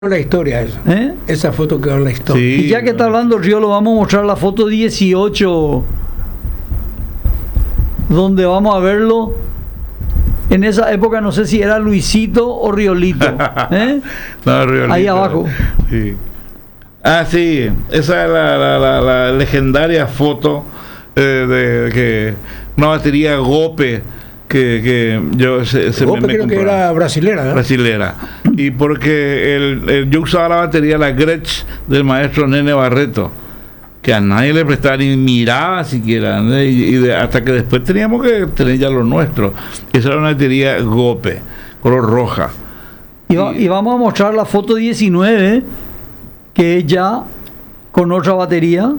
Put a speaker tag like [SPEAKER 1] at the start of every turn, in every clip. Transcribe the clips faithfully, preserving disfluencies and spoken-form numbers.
[SPEAKER 1] la historia eso.
[SPEAKER 2] ¿Eh?
[SPEAKER 1] Esa foto quedó en la historia.
[SPEAKER 2] Sí, y ya que está hablando Riolo, vamos a mostrar la foto dieciocho, donde vamos a verlo. En esa época no sé si era Luisito o Riolito. ¿Eh?
[SPEAKER 3] No, Riolito.
[SPEAKER 2] Ahí abajo.
[SPEAKER 3] Sí. Ah, sí, esa es la, la, la, la legendaria foto eh, de que una batería Gope que, que yo se, se
[SPEAKER 1] Gope
[SPEAKER 3] me, me
[SPEAKER 1] creo que era brasilera, ¿no?
[SPEAKER 3] brasilera. Y porque el, el, yo usaba la batería, la Gretsch del maestro Nene Barreto, que a nadie le prestaba ni miraba siquiera, ¿no? y, y de, hasta que después teníamos que tener ya lo nuestro. Esa era una batería Gope, color roja.
[SPEAKER 2] Y, va, y vamos a mostrar la foto diecinueve, que es ya con otra batería,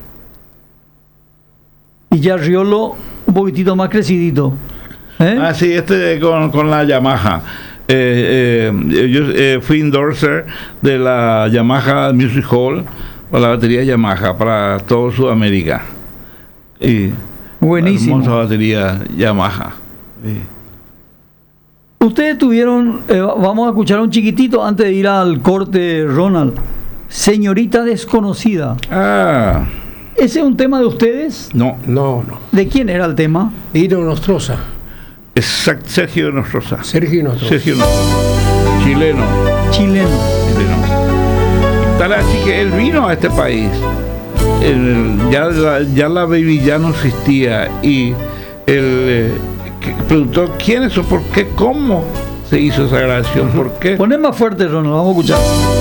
[SPEAKER 2] y ya Riolo un poquitito más crecidito. ¿Eh?
[SPEAKER 3] Ah, sí, este con, con la Yamaha. Eh, eh, yo eh, fui endorser de la Yamaha Music Hall, para la batería Yamaha, para todo Sudamérica. Y
[SPEAKER 2] buenísimo.
[SPEAKER 3] Hermosa batería Yamaha. Sí.
[SPEAKER 2] Ustedes tuvieron, eh, vamos a escuchar un chiquitito antes de ir al corte, Ronald. Señorita Desconocida.
[SPEAKER 3] Ah.
[SPEAKER 2] ¿Ese es un tema de ustedes?
[SPEAKER 3] No.
[SPEAKER 1] No, no.
[SPEAKER 2] ¿De quién era el tema?
[SPEAKER 1] Dino Nostroza.
[SPEAKER 3] Exacto, Sergio Nostroza.
[SPEAKER 1] Sergio Nostroza.
[SPEAKER 3] Sergio Nostroza. Chileno.
[SPEAKER 2] Chileno.
[SPEAKER 3] Chileno. Tal así que él vino a este país. El, ya, la, ya la Baby ya no existía y él eh, preguntó quién es o por qué, cómo se hizo esa grabación, por qué.
[SPEAKER 2] Poné más fuerte, Ronald, vamos a escuchar.